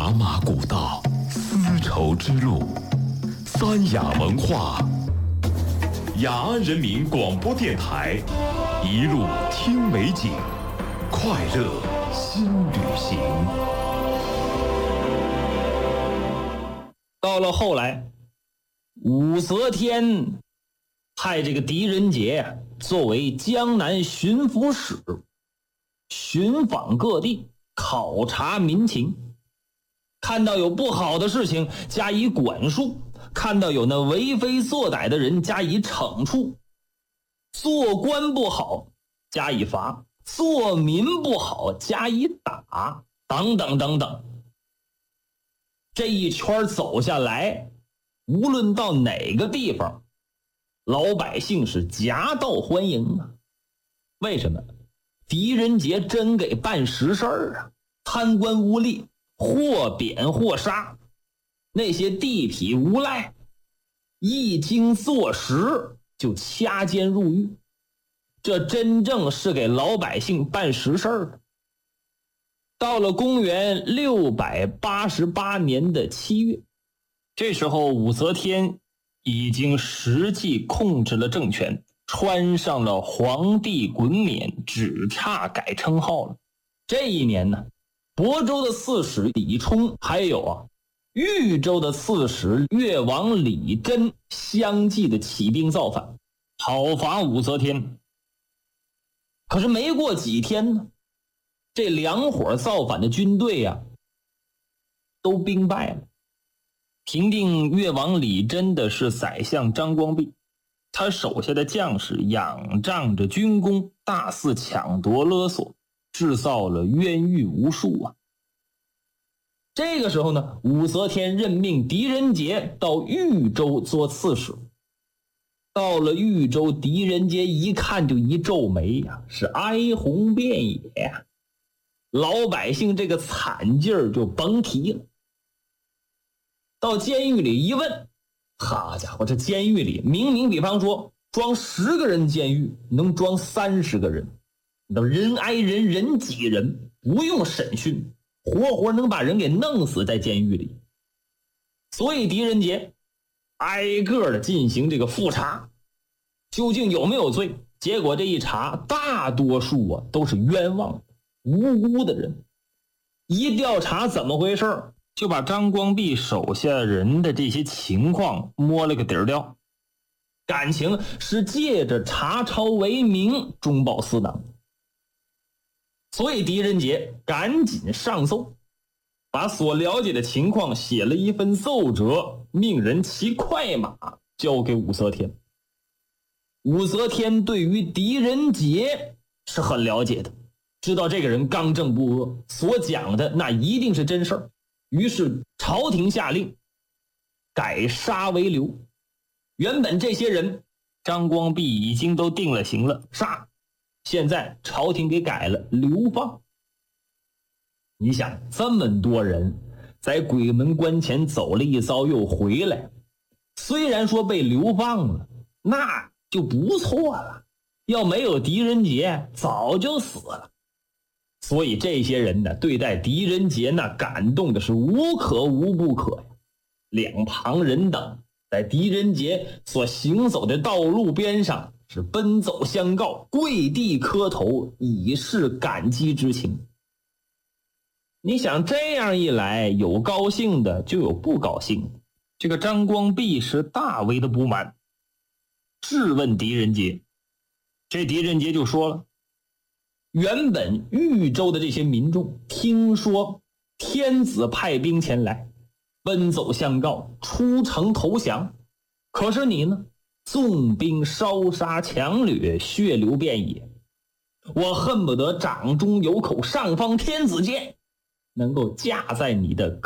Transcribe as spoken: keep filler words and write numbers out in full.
茶马古道，丝绸之路，三雅文化。雅安人民广播电台，一路听美景，快乐新旅行。 到了后来，武则天派这个狄仁杰作为江南巡抚使，寻访各地，考察民情，看到有不好的事情加以管束，看到有那为非作歹的人加以惩处，做官不好加以罚，做民不好加以打，等等等等。这一圈走下来，无论到哪个地方，老百姓是夹道欢迎啊。为什么？狄仁杰真给办实事儿啊，贪官污吏或贬或杀，那些地痞无赖一经坐实就掐尖入狱，这真正是给老百姓办实事儿的。到了公元六百八十八年的七月，这时候武则天已经实际控制了政权，穿上了皇帝衮冕，只差改称号了。这一年呢，亳州的刺史李冲，还有啊豫州的刺史越王李真相继的起兵造反，讨伐武则天。可是没过几天呢，这两伙造反的军队啊都兵败了。平定越王李真的是宰相张光弼，他手下的将士仰仗着军功，大肆抢夺勒索，制造了冤狱无数啊。这个时候呢，武则天任命狄仁杰到豫州做刺史。到了豫州，狄仁杰一看就一皱眉呀、啊，是哀鸿遍野呀、啊。老百姓这个惨劲儿就甭提了。到监狱里一问，好家伙，这监狱里明明比方说装十个人监狱能装三十个人，人挨人人挤人，不用审讯，活活能把人给弄死在监狱里。所以狄仁杰挨个的进行这个复查，究竟有没有罪？结果这一查，大多数啊都是冤枉无辜的人。一调查怎么回事，就把张光弼手下人的这些情况摸了个底儿掉，感情是借着查抄为名中饱私囊。所以狄仁杰赶紧上奏，把所了解的情况写了一份奏折，命人骑快马交给武则天。武则天对于狄仁杰是很了解的，知道这个人刚正不阿，所讲的那一定是真事儿。于是朝廷下令改杀为流。原本这些人张光弼已经都定了刑了，杀，现在朝廷给改了流放。你想这么多人在鬼门关前走了一遭又回来，虽然说被流放了，那就不错了，要没有狄仁杰早就死了。所以这些人呢，对待狄仁杰那感动的是无可无不可呀。两旁人等在狄仁杰所行走的道路边上是奔走相告，跪地磕头，以示感激之情。你想这样一来，有高兴的就有不高兴的。这个张光弼是大为的不满，质问狄仁杰。这狄仁杰就说了，原本豫州的这些民众听说天子派兵前来，奔走相告，出城投降，可是你呢，纵兵烧杀抢掠，血流遍野，我恨不得掌中有口尚方天子剑，能够架在你的